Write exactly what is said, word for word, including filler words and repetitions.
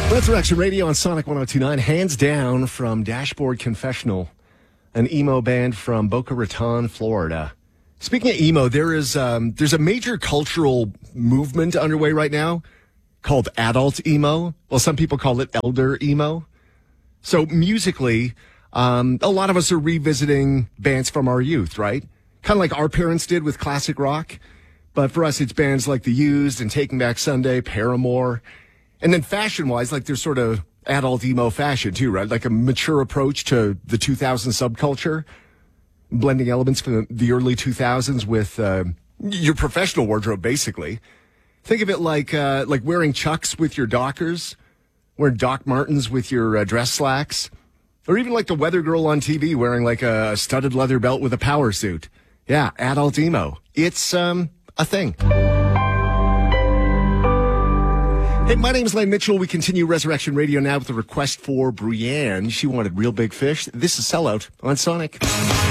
Resurrection Radio on Sonic one oh two point nine, hands down from Dashboard Confessional, an emo band from Boca Raton, Florida. Speaking of emo, there is um, there's a major cultural movement underway right now called adult emo. Well, some people call it elder emo. So musically, um, a lot of us are revisiting bands from our youth, right? Kind of like our parents did with classic rock. But for us, it's bands like The Used and Taking Back Sunday, Paramore. And then fashion-wise, like there's sort of adult emo fashion too, right? Like a mature approach to the two thousands subculture, blending elements from the early two thousands with uh, your professional wardrobe, basically. Think of it like uh, like wearing Chucks with your Dockers, wearing Doc Martens with your uh, dress slacks, or even like the weather girl on T V wearing like a studded leather belt with a power suit. Yeah, adult emo. It's um a thing. Hey, my name is Lane Mitchell. We continue Resurrection Radio now with a request for Brienne. She wanted Real Big Fish. This is Sellout on Sonic.